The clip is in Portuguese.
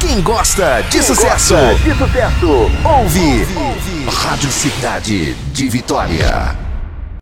Quem gosta de sucesso, de sucesso, ouve Rádio Cidade de Vitória.